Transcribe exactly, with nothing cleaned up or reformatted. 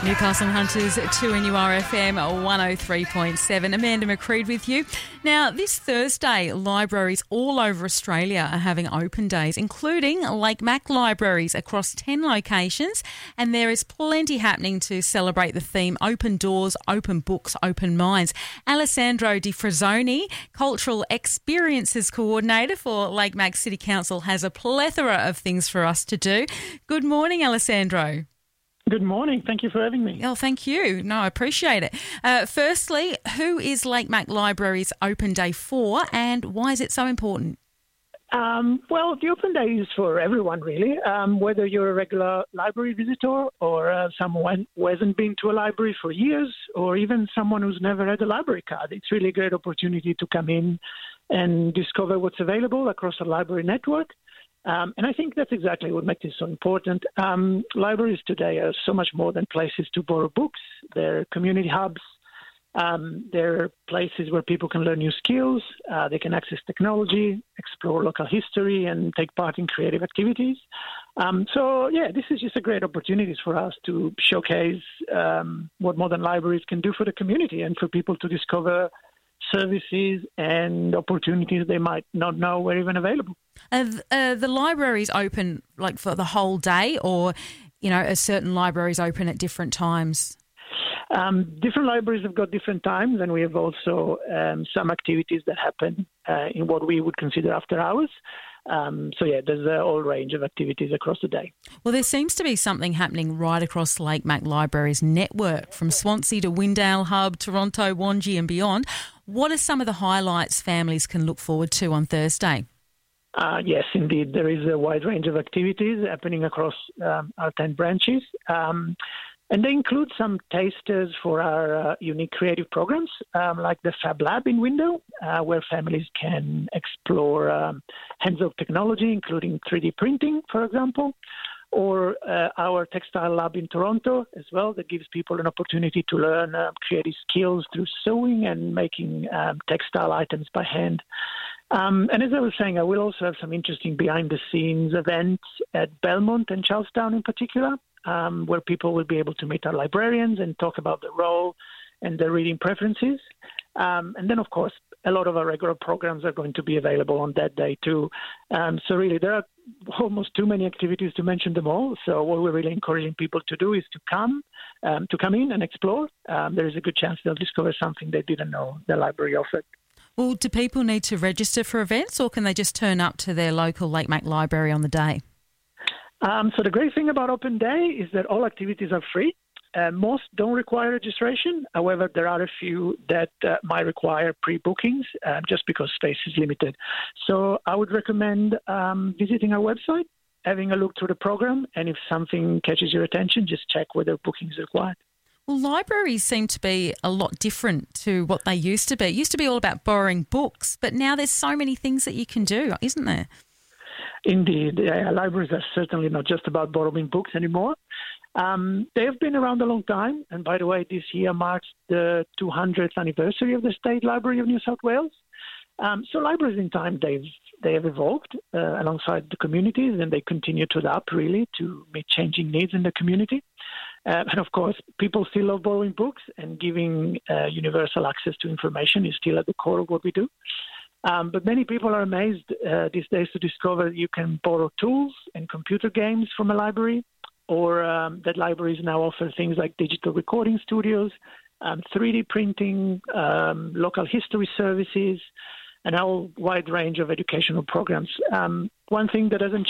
Newcastle Hunters, two N U R F M one oh three point seven. Amanda McCreed with you. Now, this Thursday, libraries all over Australia are having open days, including Lake Mac libraries across ten locations, and there is plenty happening to celebrate the theme Open Doors, Open Books, Open Minds. Alessandro Di Frazzoni, Cultural Experiences Coordinator for Lake Mac City Council, has a plethora of things for us to do. Good morning, Alessandro. Good morning. Thank you for having me. Oh, thank you. No, I appreciate it. Uh, firstly, who is Lake Mac Libraries Open Day for, and why is it so important? Um, well, the Open Day is for everyone, really, um, whether you're a regular library visitor or uh, someone who hasn't been to a library for years, or even someone who's never had a library card. It's really a great opportunity to come in and discover what's available across a library network. Um, and I think that's exactly what makes it so important. Um, libraries today are so much more than places to borrow books. They're community hubs. Um, they're places where people can learn new skills. Uh, they can access technology, explore local history, and take part in creative activities. Um, so, yeah, this is just a great opportunity for us to showcase um, what modern libraries can do for the community and for people to discover services and opportunities they might not know were even available. Uh, uh, the library's open like for the whole day, or, you know, are certain libraries open at different times? Um, different libraries have got different times, and we have also um, some activities that happen uh, in what we would consider after hours. Um, so, yeah, there's a whole range of activities across the day. Well, there seems to be something happening right across Lake Mac Libraries network, from Swansea to Windale Hub, Toronto, Wangi and beyond. What are some of the highlights families can look forward to on Thursday? Uh, yes, indeed. There is a wide range of activities happening across um, our ten branches. Um, and they include some tasters for our uh, unique creative programs, um, like the Fab Lab in Windale, uh, where families can explore um, hands-on technology, including three D printing, for example, or uh, our Textile Lab in Toronto as well, that gives people an opportunity to learn uh, creative skills through sewing and making um, textile items by hand. Um, and as I was saying, I will also have some interesting behind-the-scenes events at Belmont and Charlestown in particular, um, where people will be able to meet our librarians and talk about the role and their reading preferences. Um, and then, of course, a lot of our regular programs are going to be available on that day too. Um, so really, there are almost too many activities to mention them all. So what we're really encouraging people to do is to come, um, to come in and explore. Um, there is a good chance they'll discover something they didn't know the library offered. Well, do people need to register for events, or can they just turn up to their local Lake Mac library on the day? Um, so the great thing about Open Day is that all activities are free. Uh, most don't require registration. However, there are a few that uh, might require pre-bookings uh, just because space is limited. So I would recommend um, visiting our website, having a look through the program, and if something catches your attention, just check whether booking is required. Well, libraries seem to be a lot different to what they used to be. It used to be all about borrowing books, but now there's so many things that you can do, isn't there? Indeed. Yeah, libraries are certainly not just about borrowing books anymore. Um, they have been around a long time, and by the way, this year marks the two hundredth anniversary of the State Library of New South Wales. Um, so libraries in time, they've they have evolved uh, alongside the communities, and they continue to adapt really to meet changing needs in the community. Uh, and of course, people still love borrowing books, and giving uh, universal access to information is still at the core of what we do. Um, but many people are amazed uh, these days to discover you can borrow tools and computer games from a library, or um, that libraries now offer things like digital recording studios, um, three D printing, um, local history services, and a whole wide range of educational programs. Um, one thing that hasn't